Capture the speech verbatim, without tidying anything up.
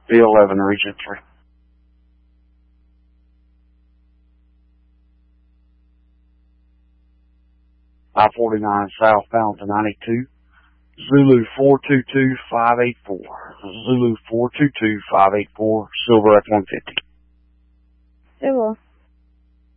B eleven, Region three. I forty-nine southbound to ninety-two. Zulu four two two five eight four. Zulu four two two five eight four. Silver F one fifty. Silver.